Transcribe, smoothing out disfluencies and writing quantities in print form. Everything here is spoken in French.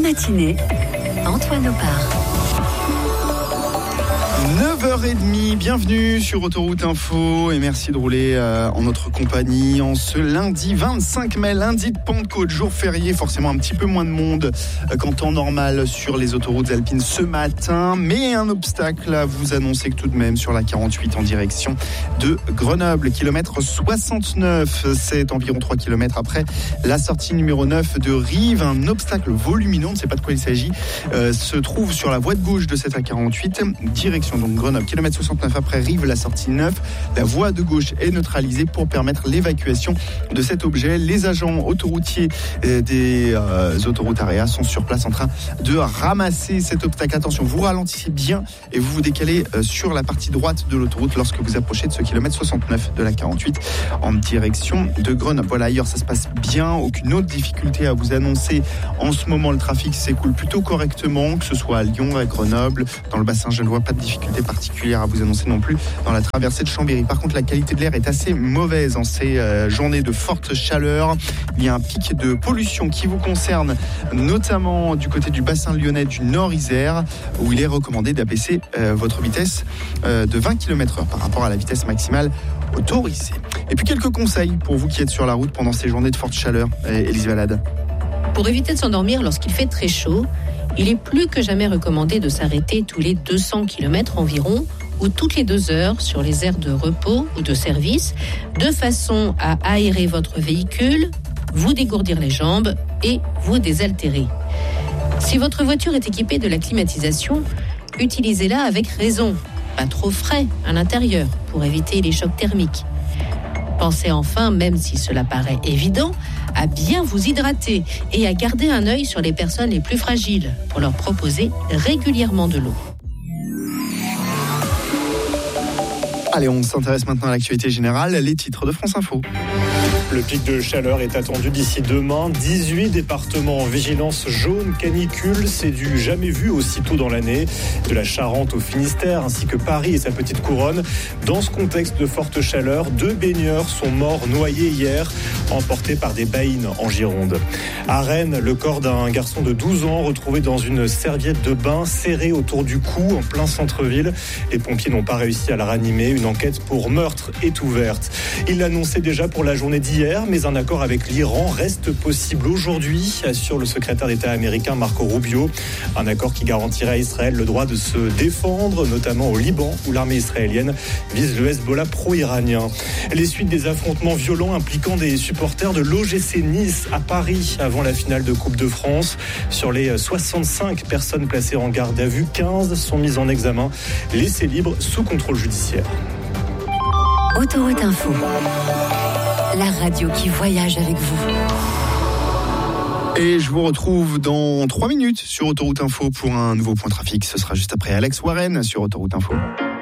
matinée, Antoine Opar. 9h30, bienvenue sur Autoroute Info et merci de rouler en notre compagnie en ce lundi 25 mai, lundi de Pentecôte, jour férié, forcément un petit peu moins de monde qu'en temps normal sur les autoroutes alpines ce matin, mais un obstacle à vous annoncer que tout de même sur la 48 en direction de Grenoble, kilomètre 69, c'est environ 3 km après la sortie numéro 9 de Rives, un obstacle volumineux, on ne sait pas de quoi il s'agit, se trouve sur la voie de gauche de cette A48, direction donc Grenoble, kilomètre 69 après Rives, la sortie 9. La voie de gauche est neutralisée pour permettre l'évacuation de cet objet. Les agents autoroutiers des autoroutes AREA sont sur place en train de ramasser cet obstacle. Attention, vous ralentissez bien et vous vous décalez sur la partie droite de l'autoroute lorsque vous approchez de ce kilomètre 69 de la 48 en direction de Grenoble. Voilà, ailleurs ça se passe bien, aucune autre difficulté à vous annoncer. En ce moment, le trafic s'écoule plutôt correctement, que ce soit à Lyon, à Grenoble, dans le bassin genevois, pas de difficulté particulière à vous annoncer non plus dans la traversée de Chambéry. Par contre, la qualité de l'air est assez mauvaise en ces journées de forte chaleur. Il y a un pic de pollution qui vous concerne, notamment du côté du bassin lyonnais du Nord-Isère, où il est recommandé d'abaisser votre vitesse de 20 km/h par rapport à la vitesse maximale autorisée. Et puis quelques conseils pour vous qui êtes sur la route pendant ces journées de forte chaleur. Élise Valade. Pour éviter de s'endormir lorsqu'il fait très chaud, il est plus que jamais recommandé de s'arrêter tous les 200 km environ ou toutes les 2 heures sur les aires de repos ou de service, de façon à aérer votre véhicule, vous dégourdir les jambes et vous désaltérer. Si votre voiture est équipée de la climatisation, utilisez-la avec raison, pas trop frais à l'intérieur pour éviter les chocs thermiques. Pensez enfin, même si cela paraît évident, à bien vous hydrater et à garder un œil sur les personnes les plus fragiles pour leur proposer régulièrement de l'eau. Allez, on s'intéresse maintenant à l'actualité générale, les titres de France Info. Le pic de chaleur est attendu d'ici demain. 18 départements en vigilance jaune canicule. C'est du jamais vu aussitôt dans l'année. De la Charente au Finistère, ainsi que Paris et sa petite couronne. Dans ce contexte de forte chaleur, 2 baigneurs sont morts noyés hier, emportés par des baïnes en Gironde. À Rennes, le corps d'un garçon de 12 ans retrouvé dans une serviette de bain serrée autour du cou en plein centre-ville. Les pompiers n'ont pas réussi à la ranimer. Une enquête pour meurtre est ouverte. Il l'annonçait déjà pour la journée d'hier, mais un accord avec l'Iran reste possible aujourd'hui, assure le secrétaire d'État américain Marco Rubio. Un accord qui garantirait à Israël le droit de se défendre, notamment au Liban, où l'armée israélienne vise le Hezbollah pro-iranien. Les suites des affrontements violents impliquant des supporters de l'OGC Nice à Paris avant la finale de Coupe de France. Sur les 65 personnes placées en garde à vue, 15 sont mises en examen, laissées libres sous contrôle judiciaire. Autoroute Info, la radio qui voyage avec vous. Et je vous retrouve dans 3 minutes sur Autoroute Info pour un nouveau point trafic. Ce sera juste après Alex Warren sur Autoroute Info.